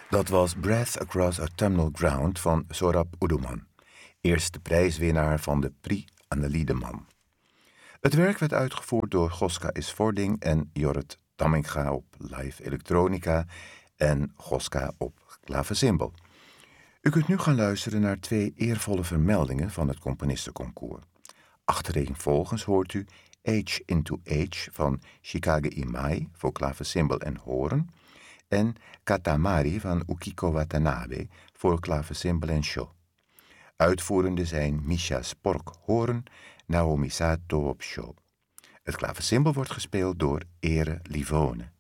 Dat was Breath Across Autumnal Ground van Sorab Uduman, eerste prijswinnaar van de Prix Annelie de Man. Het werk werd uitgevoerd door Goska Isvording en Jorrit Tamminga op live elektronica en Goska op klavecimbal. U kunt nu gaan luisteren naar 2 eervolle vermeldingen van het componistenconcours. Achtereenvolgens hoort u Age into Age van Chikage Imai voor klavecimbal en horen en Katamari van Ukiko Watanabe voor klavecimbal en sho. Uitvoerende zijn Misha Spork horen, Naomi Sato op sho. Het klavecimbal wordt gespeeld door Ere Livone.